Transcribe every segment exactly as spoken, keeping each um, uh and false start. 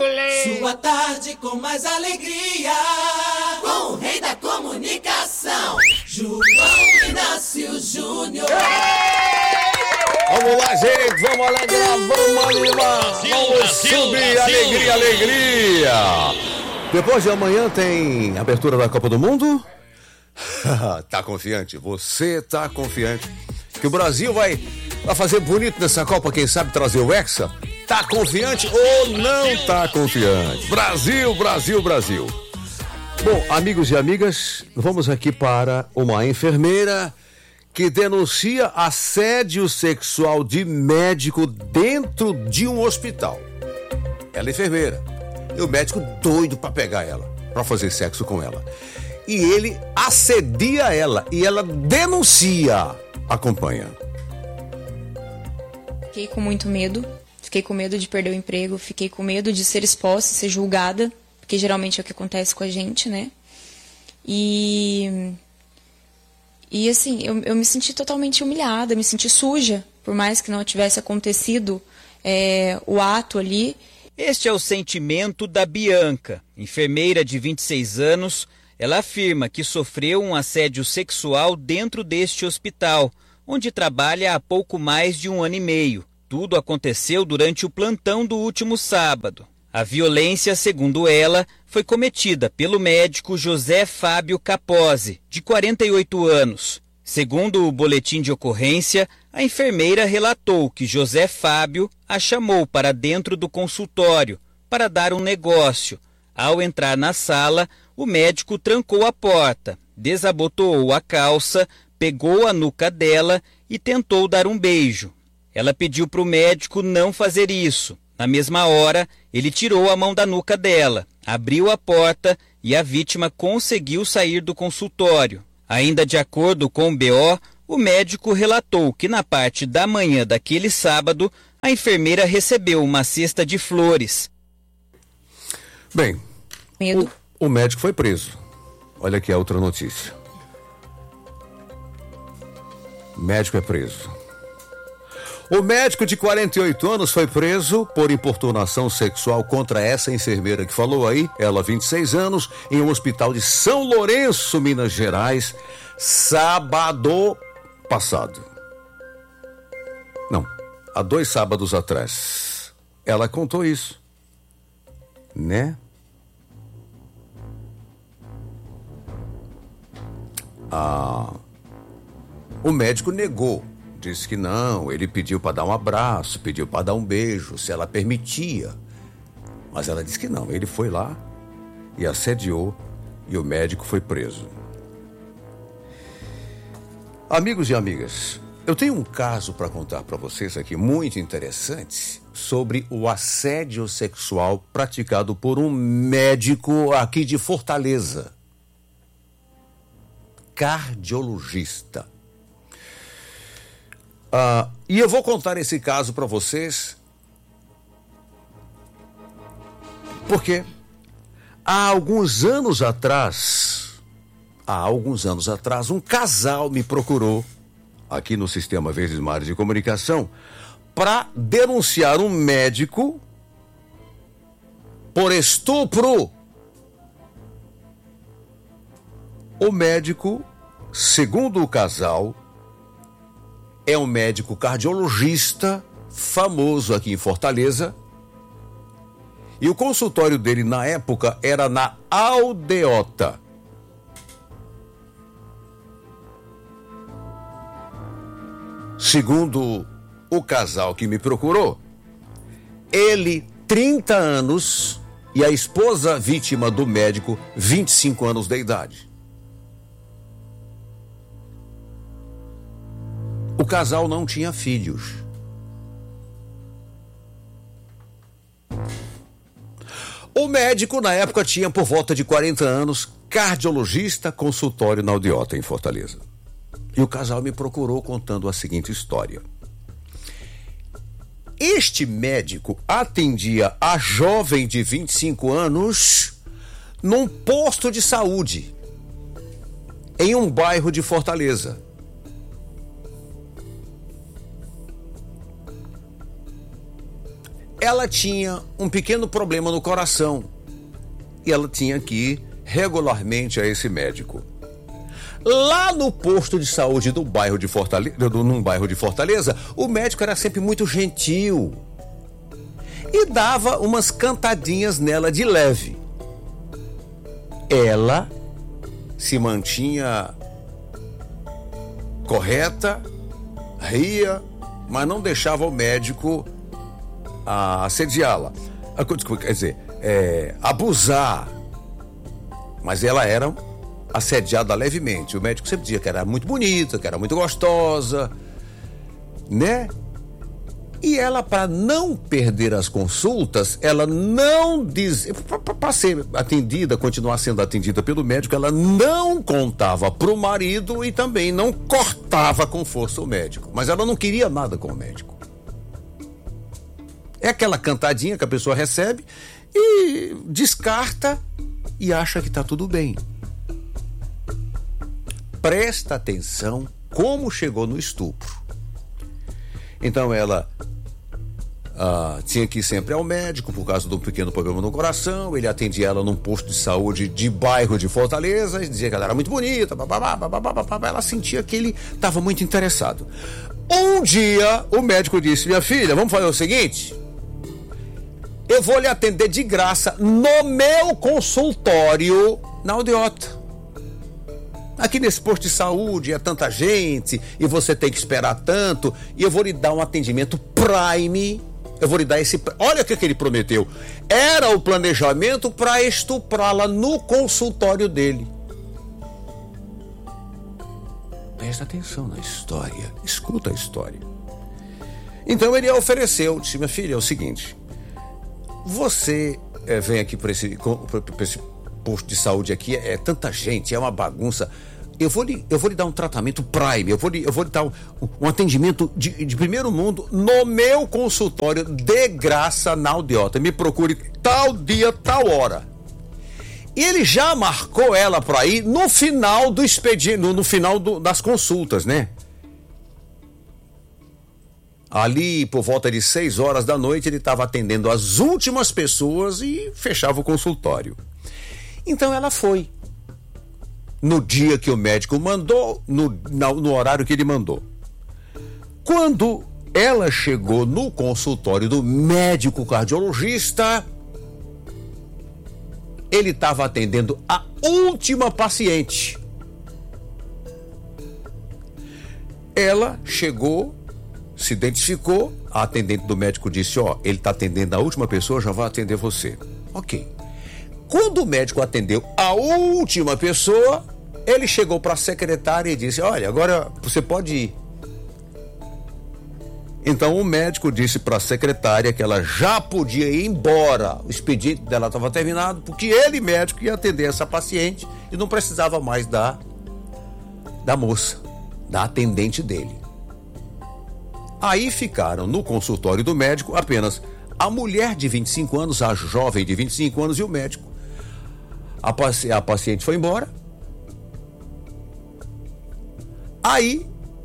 play. Sua tarde com mais alegria, com o rei da comunicação, João Inácio Júnior. Vamos lá, gente, vamos alegrar, vamos animar, vamos subir, alegria, alegria. Depois de amanhã tem abertura da Copa do Mundo? Tá confiante? Você tá confiante que o Brasil vai, vai fazer bonito nessa Copa, quem sabe trazer o Hexa? Tá confiante ou não tá confiante? Brasil, Brasil, Brasil. Bom, amigos e amigas, vamos aqui para uma enfermeira que denuncia assédio sexual de médico dentro de um hospital. Ela é enfermeira e o médico doido para pegar ela, para fazer sexo com ela. E ele assedia ela e ela denuncia. Acompanha. Fiquei com muito medo. Fiquei com medo de perder o emprego. Fiquei com medo de ser exposta, ser julgada. Porque geralmente é o que acontece com a gente, né? E... E assim, eu, eu me senti totalmente humilhada, me senti suja. Por mais que não tivesse acontecido é, o ato ali. Este é o sentimento da Bianca, enfermeira de vinte e seis anos. Ela afirma que sofreu um assédio sexual dentro deste hospital, onde trabalha há pouco mais de um ano e meio. Tudo aconteceu durante o plantão do último sábado. A violência, segundo ela, foi cometida pelo médico José Fábio Capozzi, de quarenta e oito anos. Segundo o boletim de ocorrência, a enfermeira relatou que José Fábio a chamou para dentro do consultório para dar um negócio. Ao entrar na sala, o médico trancou a porta, desabotoou a calça, pegou a nuca dela e tentou dar um beijo. Ela pediu para o médico não fazer isso. Na mesma hora, ele tirou a mão da nuca dela, abriu a porta e a vítima conseguiu sair do consultório. Ainda de acordo com o B O, o médico relatou que na parte da manhã daquele sábado, a enfermeira recebeu uma cesta de flores. Bem, Medo. O, o médico foi preso. Olha aqui a outra notícia. O médico é preso. O médico de quarenta e oito anos foi preso por importunação sexual contra essa enfermeira que falou aí, ela vinte e seis anos, em um hospital de São Lourenço, Minas Gerais, sábado passado. Não, há dois sábados atrás. Ela contou isso, né? Ah, o médico negou. Disse que não, ele pediu para dar um abraço, pediu para dar um beijo, se ela permitia. Mas ela disse que não, ele foi lá e assediou e o médico foi preso. Amigos e amigas, eu tenho um caso para contar para vocês aqui muito interessante sobre o assédio sexual praticado por um médico aqui de Fortaleza. Cardiologista. Ah, e eu vou contar esse caso para vocês porque há alguns anos atrás, há alguns anos atrás, um casal me procurou aqui no Sistema Verdes Mares de Comunicação para denunciar um médico por estupro. O médico, segundo o casal, é um médico cardiologista famoso aqui em Fortaleza. E o consultório dele na época era na Aldeota. Segundo o casal que me procurou, ele, trinta anos, e a esposa vítima do médico, vinte e cinco anos de idade. O casal não tinha filhos. O médico, na época, tinha por volta de quarenta anos, cardiologista, consultório na Aldeota, em Fortaleza. E o casal me procurou contando a seguinte história. Este médico atendia a jovem de vinte e cinco anos num posto de saúde, em um bairro de Fortaleza. ela tinha um pequeno problema no coração e ela tinha que ir regularmente a esse médico. Lá no posto de saúde do bairro de Fortaleza, num bairro de Fortaleza, o médico era sempre muito gentil e dava umas cantadinhas nela de leve. Ela se mantinha correta, ria, mas não deixava o médico assediá-la. Quer dizer, é, abusar. Mas ela era assediada levemente. O médico sempre dizia que era muito bonita, que era muito gostosa, né? E ela, para não perder as consultas, ela não diz, para ser atendida, continuar sendo atendida pelo médico, ela não contava pro marido e também não cortava com força o médico. Mas ela não queria nada com o médico. É aquela cantadinha que a pessoa recebe e descarta e acha que tá tudo bem. Presta atenção como chegou no estupro. Então ela ah, tinha que ir sempre ao médico por causa de um pequeno problema no coração. Ele atendia ela num posto de saúde de bairro de Fortaleza e dizia que ela era muito bonita, babá, babá, babá. Ela sentia que ele estava muito interessado. Um dia o médico disse: minha filha, vamos fazer o seguinte, eu vou lhe atender de graça no meu consultório na Aldeota. Aqui nesse posto de saúde é tanta gente e você tem que esperar tanto, e eu vou lhe dar um atendimento prime. Eu vou lhe dar esse... Olha o que, que ele prometeu. Era o planejamento para estuprá-la no consultório dele. Presta atenção na história. Escuta a história. Então ele ofereceu, disse: minha filha, é o seguinte, você é, vem aqui para esse, esse posto de saúde aqui, é, é tanta gente, é uma bagunça. Eu vou lhe, eu vou lhe dar um tratamento prime, eu vou lhe, eu vou lhe dar um, um atendimento de, de primeiro mundo no meu consultório de graça na Aldeota. Me procure tal dia, tal hora. E ele já marcou ela para ir no final do expediente, no, no final do, das consultas, né? Ali, por volta de seis horas da noite, ele estava atendendo as últimas pessoas e fechava o consultório. Então ela foi. No dia que o médico mandou, no, no horário que ele mandou. Quando ela chegou no consultório do médico cardiologista, ele estava atendendo a última paciente. Ela chegou, se identificou, a atendente do médico disse: ó, ele está atendendo a última pessoa, já vai atender você. Ok. Quando o médico atendeu a última pessoa, ele chegou para a secretária e disse: olha, agora você pode ir. Então o médico disse para a secretária que ela já podia ir embora. O expediente dela estava terminado, porque ele, médico, ia atender essa paciente e não precisava mais da, da moça, da atendente dele. Aí ficaram no consultório do médico apenas a mulher de vinte e cinco anos, a jovem de vinte e cinco anos e o médico. A, paci- a paciente foi embora. Aí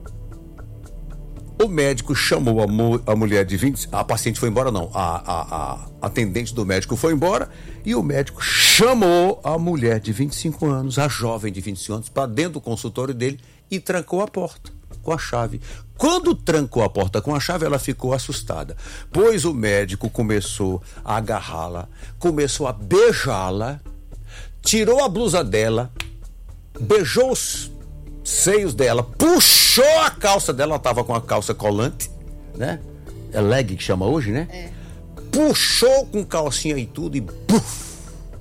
o médico chamou a, mu- a mulher de vinte, a paciente foi embora não, a, a, a atendente do médico foi embora e o médico chamou a mulher de vinte e cinco anos, a jovem de vinte e cinco anos, para dentro do consultório dele e trancou a porta com a chave. Quando trancou a porta com a chave, ela ficou assustada, pois o médico começou a agarrá-la, começou a beijá-la, tirou a blusa dela, beijou os seios dela, puxou a calça dela, ela estava com a calça colante, né? É leg que chama hoje, né? É. Puxou com calcinha e tudo e buf,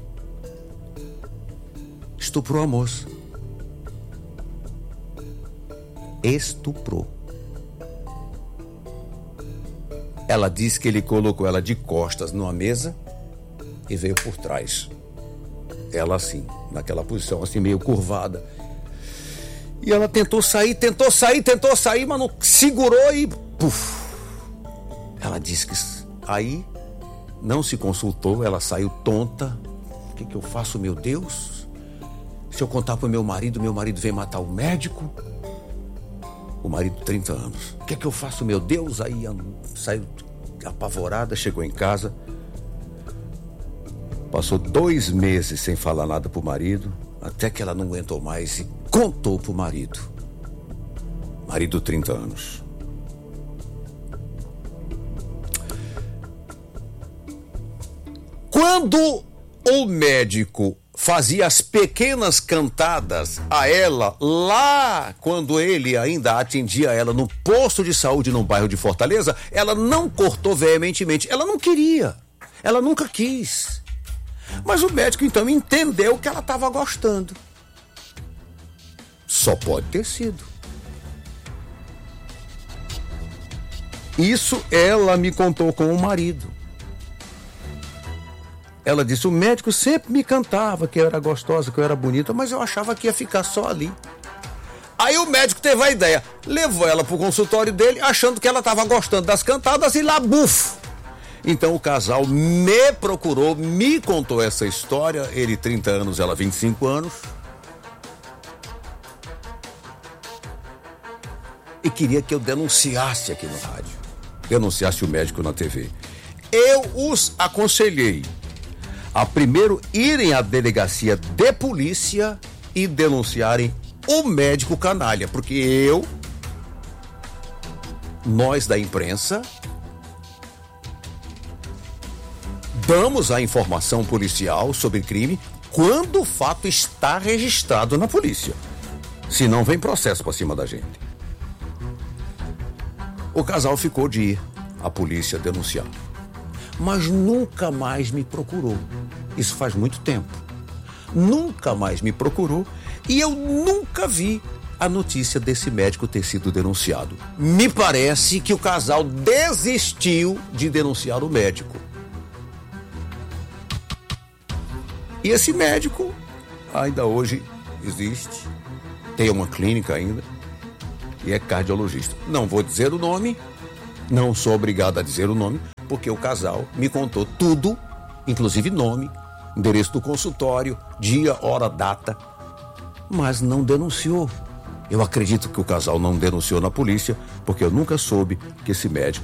estuprou a moça. Estuprou. Ela disse que ele colocou ela de costas numa mesa e veio por trás. Ela assim, naquela posição, assim, meio curvada. E ela tentou sair, tentou sair, tentou sair, mas não segurou e puf. Ela disse que aí não se consultou, ela saiu tonta. O que que eu faço, meu Deus? Se eu contar pro meu marido, meu marido vem matar o médico. O marido, trinta anos. O que é que eu faço, meu Deus? Aí saiu apavorada, chegou em casa, passou dois meses sem falar nada pro marido, até que ela não aguentou mais e contou pro marido. Marido, trinta anos. Quando o médico fazia as pequenas cantadas a ela, lá quando ele ainda atendia ela no posto de saúde no bairro de Fortaleza, ela não cortou veementemente, ela não queria, ela nunca quis. Mas o médico então entendeu que ela estava gostando. Só pode ter sido. Isso ela me contou com o marido. Ela disse, o médico sempre me cantava que eu era gostosa, que eu era bonita, mas eu achava que ia ficar só ali. Aí o médico teve a ideia, levou ela pro consultório dele, achando que ela estava gostando das cantadas e lá, buf! Então o casal me procurou, me contou essa história, ele trinta anos, ela vinte e cinco anos. E queria que eu denunciasse aqui no rádio, denunciasse o médico na T V. Eu os aconselhei a primeiro irem à delegacia de polícia e denunciarem o médico canalha, porque eu, nós da imprensa, damos a informação policial sobre crime quando o fato está registrado na polícia. Senão vem processo para cima da gente. O casal ficou de ir à polícia denunciar, mas nunca mais me procurou. Isso faz muito tempo. Nunca mais me procurou e eu nunca vi a notícia desse médico ter sido denunciado. Me parece que o casal desistiu de denunciar o médico. E esse médico ainda hoje existe, tem uma clínica ainda e é cardiologista. Não vou dizer o nome, não sou obrigado a dizer o nome, porque o casal me contou tudo, inclusive nome, endereço do consultório, dia, hora, data, mas não denunciou. Eu acredito que o casal não denunciou na polícia, porque eu nunca soube que esse médico